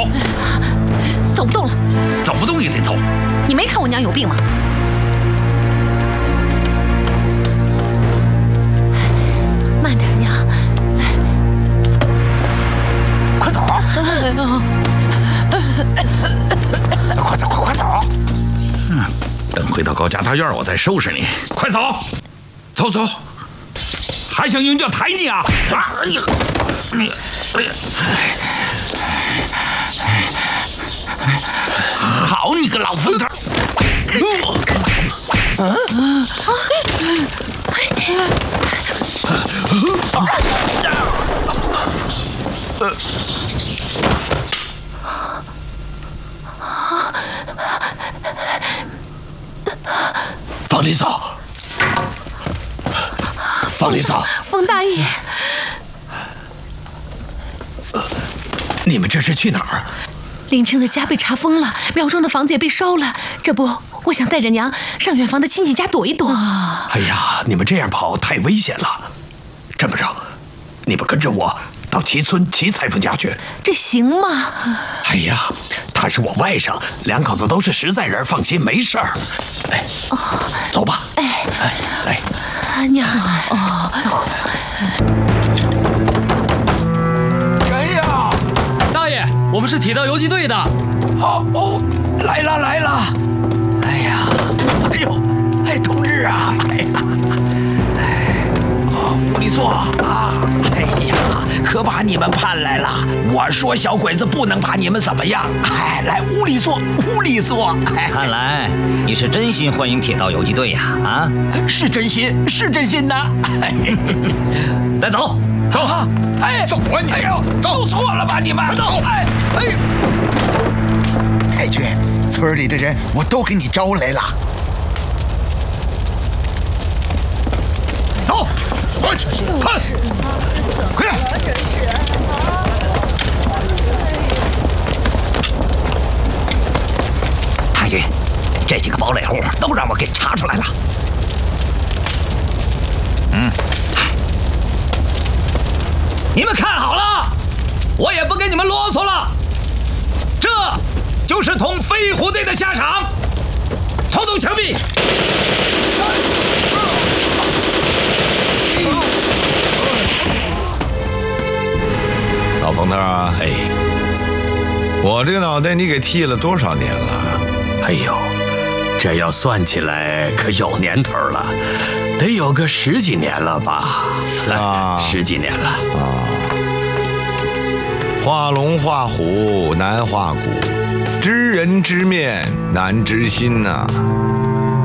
走。 走不动了。 走不动也得走。 你没看我娘有病吗？慢点，娘。 快走！快走，快走！等回到高家大院，我再收拾你。快走，走走！还想用脚抬你啊！哎呀，好你个老疯头！方林嫂，方林嫂， 冯大爷， 你们这是去哪儿？ 林城的家被查封了，苗庄的房子也被烧了。这不，我想带着娘上远房的亲戚家躲一躲。 哎呀，你们这样跑太危险了。这么着，你们跟着我到齐村齐裁缝家去。 这行吗？ 哎呀，他是我外甥，两口子都是实在人，放心，没事儿。哎，走吧。哎，来， 娘，走。 谁呀？ 大爷，我们是铁道游击队的。 哦，来了来了。哎呀，哎呦，哎，同志啊，哎呀，吴立硕啊，哎呀，可把你们盼来了。我说小鬼子不能把你们怎么样。哎，来，吴立硕，吴立硕。 看来你是真心欢迎铁道游击队呀！啊， 是真心，是真心呐。 带走， 走啊！哎， 走啊你！ 哎呦，走错了吧你们？ 走！ 哎， 太君，村里的人我都给你招来了。 走，快去，看，快点！ 太君，这几个堡垒户都让我给查出来了。你们看好了，我也不跟你们啰嗦了，这就是捅飞虎队的下场，统统枪毙！ 老冯头啊， 哎， 我这个脑袋你给剃了多少年了？ 哎呦，这要算起来可有年头了，得有个10几年了吧？ 是啊 10几年了啊。画龙画虎难画骨，知人知面难知心呐。